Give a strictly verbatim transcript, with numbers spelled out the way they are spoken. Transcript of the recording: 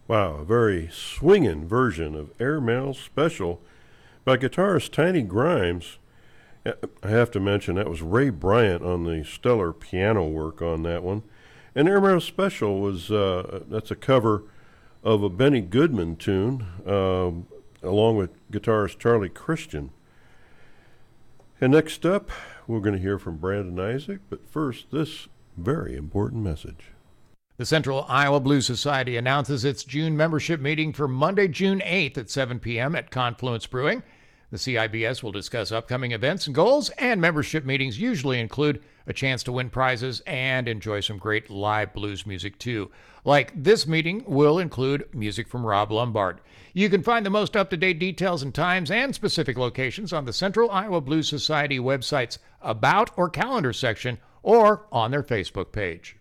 Wow, a very swinging version of Airmail Special by guitarist Tiny Grimes. I have to mention that was Ray Bryant on the stellar piano work on that one. And Airmail Special was, uh, that's a cover of a Benny Goodman tune, um, along with guitarist Charlie Christian. And next up, we're going to hear from Brandon Isaac, but first, this very important message. The Central Iowa Blues Society announces its June membership meeting for Monday, June eighth at seven p.m. at Confluence Brewing. The C I B S will discuss upcoming events and goals, and membership meetings usually include a chance to win prizes and enjoy some great live blues music too. Like this meeting will include music from Rob Lombard. You can find the most up-to-date details and times and specific locations on the Central Iowa Blues Society website's About or Calendar section or on their Facebook page.